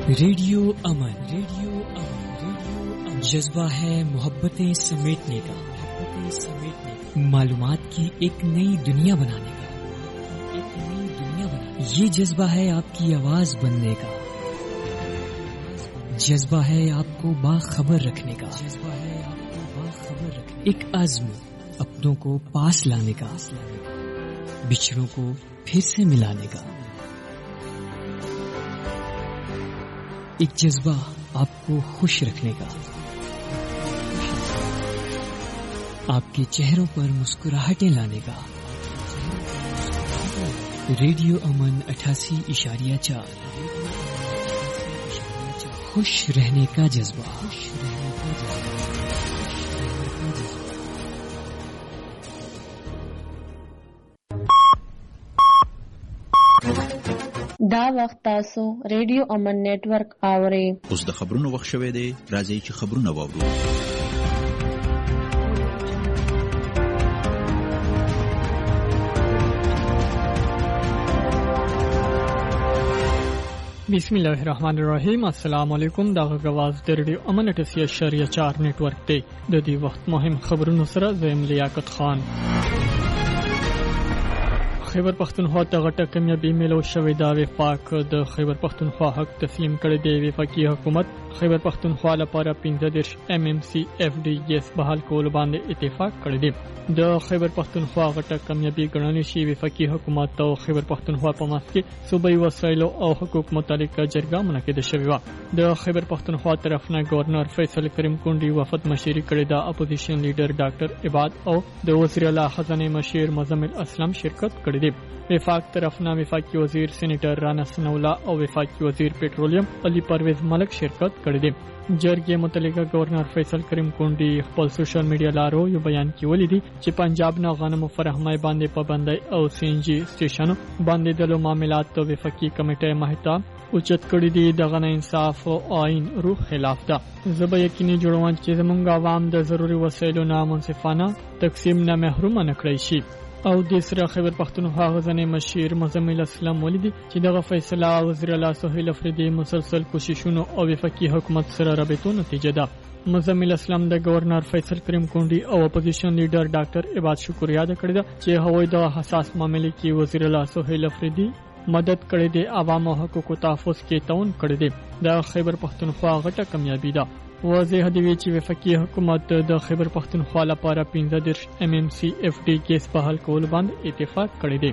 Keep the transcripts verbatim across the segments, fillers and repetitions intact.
रेडियो अमन रेडियो अमन रेडियो अमन जज्बा है मोहब्बतें समेटने का मोहब्बतें समेटने का मालूमात की एक नई दुनिया बनाने का एक नई दुनिया बनाने ये जज्बा है आपकी आवाज बनने का जज्बा है आपको बाखबर रखने का जज्बा है आपको बाखबर रखने एक आज़्म अपनों को पास लाने का बिछड़ों को फिर से मिलाने का एक जज्बा आपको खुश रखने का आपके चेहरों पर मुस्कुराहटें लाने का रेडियो अमन अठासी इशारिया चार खुश रहने का जज्बा खुश रहने का जज्बा دا وخت تاسو ریډیو امن نیټورک اورئ. اوس د خبرونو وخت شوی دی. راځئ چې خبرونه واورو. بسم الله الرحمن الرحیم. السلام علیکم. دا غواز د ریډیو امن اټسی اشاریه چار نیټورک دی. د دې وخت مهم خبرونو سره زم لیاقت خان. خیبر پختونخوا ته غټه کامیابی ملو شوې دا وفاق د خیبر پختونخوا حق تسلیم کړی دی. وفاقي حکومت خیبر پختونخوا لپاره پنځه دېرش ایم ایم سی اف ډي ایس بحال کول باندې اتفاق کړی دی. د خیبر پختونخوا غټه کامیابی ګڼل شي. وفاقي حکومت او خیبر پختونخوا په منځ کې صوبایي وسایلو او حقوق متعلقه جرګه منعقده شوې وه. د خیبر پختونخوا طرف نه گورنر فیصل کریم کونډي وفد مشري کړی دا. اپوزیشن لیډر ډاکټر عباد او د وزیر اعلی خزانه مشیر مزمل اسلام شرکت کړی دی. وفاق طرف نه وفاقي وزیر سېنیټر رانا سنولا او وفاقي وزیر پېټرولیم علي پرویز ملک شرکت کړی دی. جرګې متعلقه گورنر فیصل کریم کونډي خپل سوشل میډیا لارو یو بیان کې ولیدي چې پنجاب نه غنمو فراهمۍ باندې پابندۍ او سی ان جی سټیشنو باندې د معاملات وفاقي کمیټه مهتا اوچت کړی دی. دغه انصاف او آئین روح خلاف ده. زه به یقیني جوړوم چې زموږ عوام د ضروري وسایلو نه منصفانه تقسیم نه محروم نه کړی شي. او د سره خیبر پختونخوا غزنه مشیر مزمل اسلام ولیدي چې دغه فیصله وزیر اعلی سهیل افریدي مسلسل کوششونو او وفاقي حکومت سره رابطو نتیجه ده. مزمل اسلام د گورنر فیصل کریم کونډي او اپوزیشن لیډر ډاکټر عباد شکریا د کړی ده چې هوای د حساس معاملې کې وزیر اعلی سهیل افریدي مدد کړی دی. عوامو حقوقو تحفظ کې تعاون کړی دی. د خیبر پختونخوا غټه کامیابی ده. واضح دی چې وفاقي حکومت د خیبر پختونخوا لپاره پنځه دېرش ایم ایم سی اف ډي کیس بحال کول باندې اتفاق کړی دی.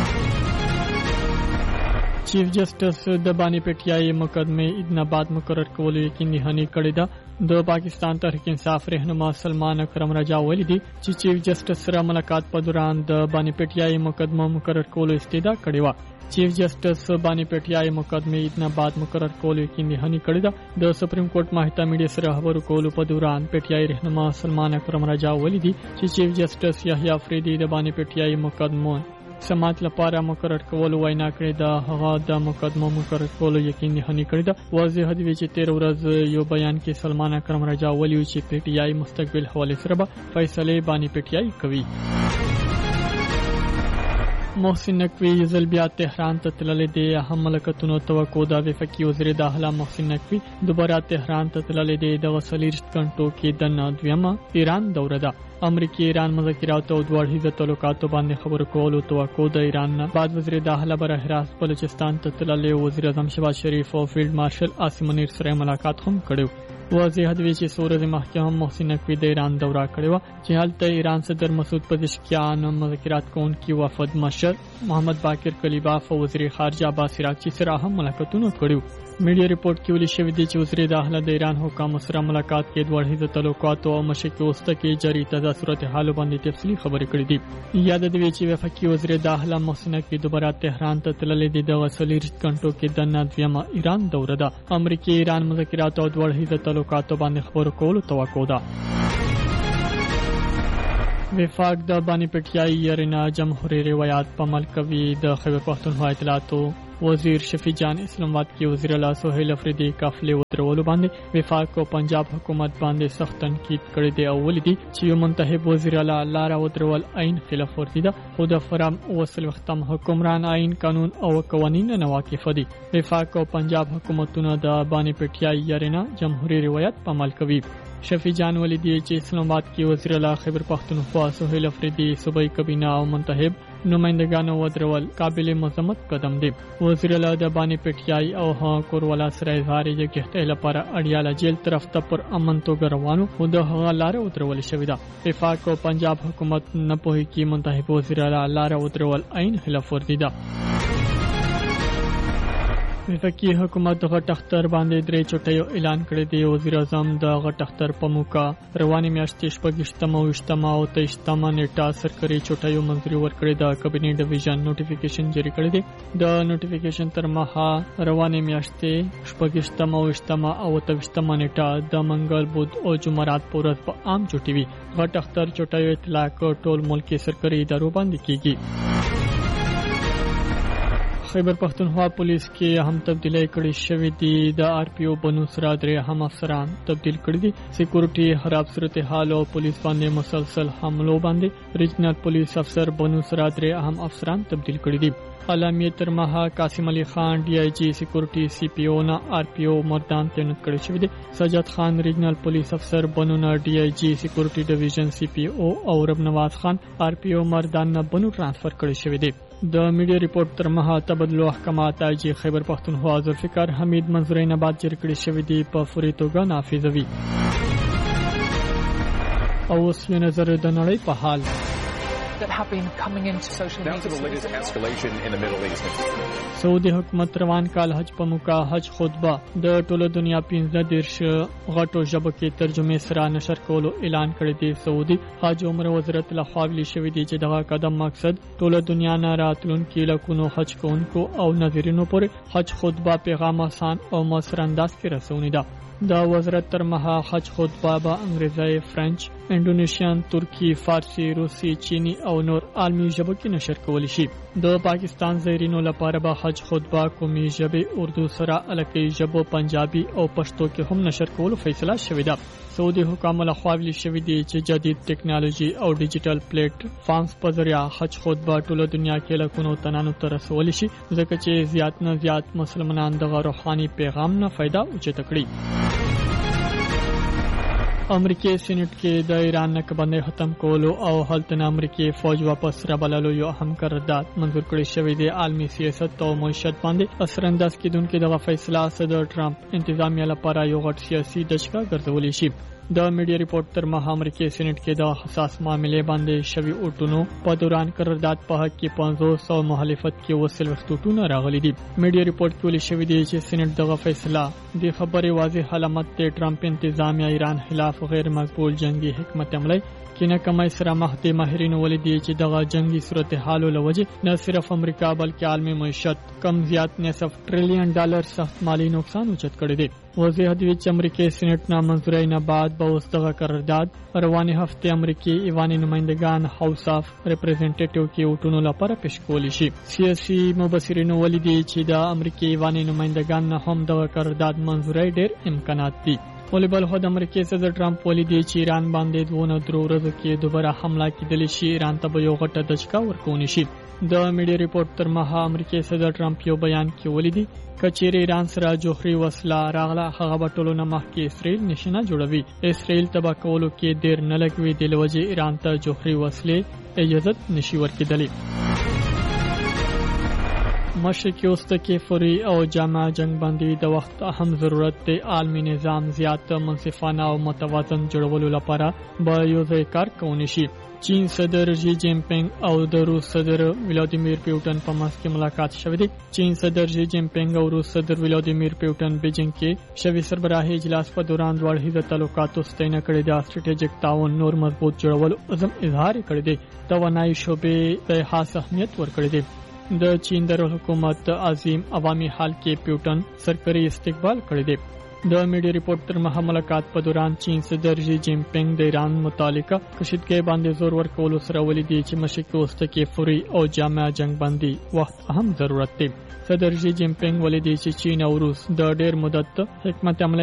چیف جسټس د بانی پټیای مقدمه ادناباد مقرر کول یقیني هني کړی ده. د پاکستان تحریک انصاف رهنما سلمان اکرم رجا ولیدي چې چیف جسټس سره ملاقات په دوران د بانی پټیای مقدمه مقرر کول استدا کړی و. چیف جسټس بانی پټیای مقدمه ادناباد مقرر کول یقیني هني کړی ده. د سپریم کورټ ماهتا میډیا سره خبرو کول په دوران پټیای رهنما سلمان اکرم رجا ولیدي چې چیف جسټس یحیی افریدي د بانی پټیای مقدمه سماعت لپاره مقرر کول وینا کړې ده. هغه د مقدمه مقرر کول یقیني هني کړی ده. واضح دی چې تیر ورځ یو بیان کې سلمان اکرم رجا ولیو چې پی ټی آی مستقبل حواله سره به فیصله بانی پی ټی آی کوي. محسن نقوی یزل بیا تهران ته تللی دی. اهم ملکتونو توقع ده. وفاقي وزیر داخله محسن نقوی دوباره تهران ته تللی دی. د څلوېښت غنټو کې د دویمه ایران دوره ده. امریکای ایران مذاکرات او دوه اړخیزه تعلقاتو باندې خبرو کولو توقع د ایران نه بعد وزیر داخله بره راست بلوچستان ته تللی. وزیر اعظم شهباز شریف او فیلډ مارشل عاصم منیر سره ملاقات هم کړو. واضح دی چې سورز محکمه محسن نقوی د ایران دوره کړې و چې هلته ایران صدر مسعود پزشکیان مذاکرات کوونکي وفد مشر محمد باقر کلیباف او وزیر خارجه عباس عراقچي سره هم ملاقاتونه کړو. میډیا ریپورت کې ویل شوی دی چې وزیر داخله د ایران حکام سره ملاقات کې دوه اړخیزه تعلقات او مشکل اوسته کې جاری تازه صورتحال باندې تفصیلی خبرې کړې دي. یاد دی چې وفاقي وزیر داخله محسن نقوی دوباره تهران ته تللی دی. د څلوېښت غنټو کې د دویمه ایران دوره ده. امریکای ایران مذاکرات او دوه اړخیزه تعلقاتو باندې خبرو کولو توقع ده. وفاق د بانی پټیای یرینا جمهوریت روایت په عمل کوي. د خیبر پختونخوا اطلاعاتو وزیر شفیع جان اسلام آباد کې وزیر اعلی سہیل افریدی قافلې ودرولو باندې وفاق او پنجاب حکومت باندې سخت تنقید کړی دی او ولیدي چې یو منتخب وزیر اعلی لاره ودرول عین خلاف ورزي ده خو د فرام وصل وختم حکمران عین قانون او قوانین نه واقف دي. وفاق او پنجاب حکومتونه د بانی پټیای یارنه جمهوریت روایت په عمل کوي. شفیع جان ولیدي چې اسلام آباد کې وزیر اعلی خیبر پختونخوا سہیل افریدی صوبائی کابینه او منتخب نمائندگانو ودرول قابل مذمت قدم دی. وزیر اعلی د بانی پټیای او ها کوروالا سره اظهار یې لپاره اړیاله جیل طرف ته پر امن توګه روانو خو د هغه لاره ودرول شوې ده. وفاق او پنجاب حکومت نه پوهي کې منتخب وزیر اعلی لاره ودرول عین خلاف ورزي ده. وفاقي حکومت د غټ اختر باندې درې چټیو اعلان کړی دی. وزیر اعظم د غټ اختر په موقع رواني میاشتې شپږشتمه او شتمه او تېشتمه نیټه سرکاري چټیو منځري ورکړې ده. کابینې ډیویژن نوټیفیکیشن جاری کړی دی. د نوټیفیکیشن تر مخه رواني میاشتې شپږشتمه او شتمه او تېشتمه نیټه د منګل بود او جمعرات په ورځ په عام چټي وي. غټ اختر چټیو اطلاق ټول ملکی سرکاري ادارو باندې کیږي. خیبر پختونخوا پولیس کې هم تبدیلی کړې شوې دي. د آر پی او بنو سره درې هم افسران تبدیل کړي دي. سکیورټي خراب صورتحال او پولیس باندې مسلسل حملو باندې ریجنل پولیس افسر بنو سره درې هم افسران تبدیل کړي دي. علامه ترمها قاسم علي خان ډي آی جی سکیورټي سی پی او نه آر پی او مردان تعینات کړي شوی دي. سجاد خان ریجنل پولیس افسر بنو نه ډي آی جی سکیورټي ډیویژن سی پی او او رب نواز خان آر پی او مردان نه بنو ټرانسفر کړي شوی دي. د میډیا ریپورت تر مها تبادلو احکامات آی جی خیبر پختونخوا ذوالفقار حمید منظوري نه بعد جری کړي شوی دي په فوري توګه نافذوي. او اوس یو نظر د نړۍ په حال that have been coming into social media. Now to the latest escalation in the Middle East. سعودي حکومت روان کال حج په موقع حج خطبه د ټوله دنیا پنځه دیرش غټو ژبو کې ترجمه سره نشر کولو اعلان کړی دی. سعودي حج عمره وزارت لخوا ویلي شوی دی چې دغه قدم مقصد ټوله دنیا نه راتلونکي لکونو حج کوونکو او ناظرینو پورې حج خطبه پیغام آسان او مؤثر انداز کې رسونی ده. دا وزارت تر مها حج خطبه به انګریزي، فرنچ، انډونیشیان، ترکی، فارسی، روسي، چینی او نور عالمي ژبو کې نشر کولی شي. د پاکستان زایرینو لپاره به حج خطبه قومي ژبې اردو سره الکي ژبو پنجابي او پښتو کې هم نشر کولو فیصله شوې ده. سعودي حکومت له خوا ویلي شوی دی چې جدید ټکنالوژي او ډیجیټل پلیټ فارمز په ذریعہ حج خطبه ټوله دنیا کې لکونو تنانو ته رسول شي ځکه چې زیات نه زیات مسلمانان دغه روحاني پیغام نه فائدہ اوچته کړي. امریکای سېنات کې د ایران نکبندۍ ختم کولو او هلته امریکای فوج واپس رابللو یو اهم قرارداد منظور کړی شوی دی. عالمي سیاست او معیشت باندې اثر انداز کیدونکو دغه فیصله صدر ټرمپ انتظامیه لپاره یو غټ سیاسي دشکا ګرځولې شي. د میډیا ریپورت تر مها امریکای سېنات کې د حساس معاملې باندې شوی اوټونو په دوران قرارداد په حق کې پنځوس او مخالفت کې وصل وختونه راغلي دي. میډیا ریپورت کې ویل شوی دی چې سېنات دغه فیصله د خبرې واضح علامت ته ټرمپ انتظامیه ایران خلاف غیر مقبول جنگي حکمت عملی کینه کمای سره مخ د ماهرینو ولیدي چې دغه جنگي صورتحال لوجه نه صرف امریکا بلکې عالمي معیشت کم زیات نصف ټریلیون ډالر سخت مالی نقصان اوچت کړی دی. وضاحت دی چې امریکای سېنات نه منظورۍ نه بعد به اوس دغه قرارداد رواني هفته امریکای ایواني نمائندگان هاوس اف ریپرزنټیټیو کې اوټونو لپاره پیش کولی شي. سیاسي مبصرینو ولیدي چې د امریکای ایواني نمائندگان نه هم دغه قرارداد منظورۍ ډېر امکانات دي. ولبل خو د امریکای صدر ټرمپ ولیدي چې ایران باندې دونه درو ورځو کې دوباره حمله کېدلی شي. ایران ته به یو غټه دچکا ورکونی شي. د میډیا ریپورت تر مها امریکای صدر ټرمپ یو بیان کې ولیدي کچېره ایران سره جوهري وسله راغله هغه به ټولو نه مخکې اسرائیل نشانه جوړوي. اسرائیل تبا کولو کې ډېر نه لګوي د لوجه ایران ته جوهري وسلې اجازه نشي ورکېدلی. مشرقي وسطی کې فوري او جامع جنگ باندې د وخت اهم ضرورت دی. عالمي نظام زیات منصفانه او متوازن جوړولو لپاره به یو ځای کار کولی شي. چین صدر شي جین پینګ او د روس صدر ولادیمیر پوتین په منځ کې ملاقات شوې ده. چین صدر شي جین پینګ او روس صدر ولادیمیر پوتین بیجینګ کې شوی سربراهي اجلاس په دوران دوه هیڅ تعلقاتو ستاینه کړې ده. سټریټیجیک تعاون نور مضبوط جوړولو عزم اظهار کړی دی. توانایي شوبې ته خاص اهمیت ورکړی دی. د چین د حکومت عظیم عوامي حال کې پوتین سرکري استقبال کړی دی. د میډیا ریپورت تر مهمه ملاقات په دوران چین صدر جی جین پینګ د ایران متعلقه کشیدګۍ باندې زور ورکولو سره ولیدي چې مشرق وسط کې فوري او جامع جنگ باندې وخت اهم ضرورت دی. صدر جی جین پینګ ولیدي چې چین او روس د ډېر مدت حکمت عملی